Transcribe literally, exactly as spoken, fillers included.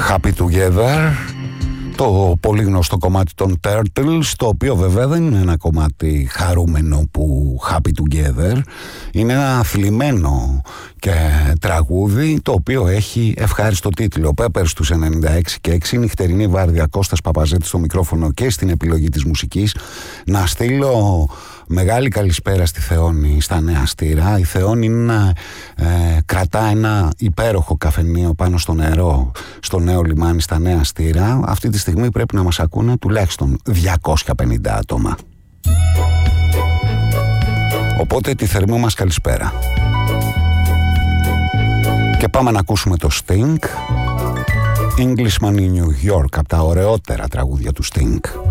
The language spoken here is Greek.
Happy Together, το πολύ γνωστό κομμάτι των Turtles, το οποίο βέβαια δεν είναι ένα κομμάτι χαρούμενο που Happy Together, είναι ένα θλιμμένο και τραγούδι το οποίο έχει ευχάριστο τίτλο. Peppers στους ενενήντα έξι και έξι, νυχτερινή βάρδια, Κώστας Παπαζέτης στο μικρόφωνο και στην επιλογή της μουσικής. Να στείλω μεγάλη καλησπέρα στη Θεόνη στα Νέα Στήρα. Η Θεόνη είναι, ε, κρατά ένα υπέροχο καφενείο πάνω στο νερό, στο νέο λιμάνι στα Νέα Στήρα. Αυτή τη στιγμή πρέπει να μας ακούνε τουλάχιστον διακόσια πενήντα άτομα. Οπότε τη θερμή μας καλησπέρα. Και πάμε να ακούσουμε το Sting, Englishman in New York, από τα ωραιότερα τραγούδια του Sting.